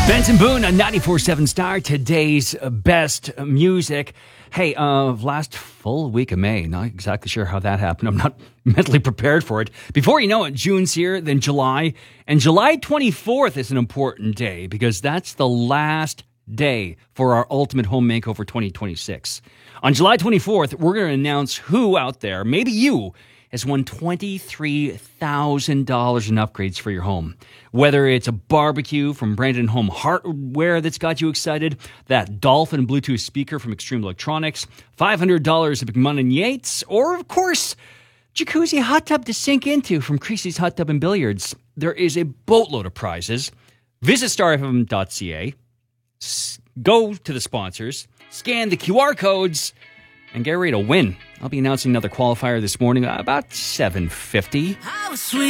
Benson Boone on 94.7 Star, today's best music. Hey, last full week of May, not exactly sure how that happened. I'm not mentally prepared for it. Before you know it, June's here, then July. And July 24th is an important day because that's the last day for our Ultimate Home Makeover 2026. On July 24th, we're going to announce who out there, maybe you, has won $23,000 in upgrades for your home. Whether it's a barbecue from Brandon Home Hardware that's got you excited, that Dolphin Bluetooth speaker from Extreme Electronics, $500 at McMunn & Yates, or, of course, jacuzzi hot tub to sink into from Creasy's Hot Tub and Billiards. There is a boatload of prizes. Visit starfm.ca, go to the sponsors, scan the QR codes, and get ready to win. I'll be announcing another qualifier this morning about 7:50.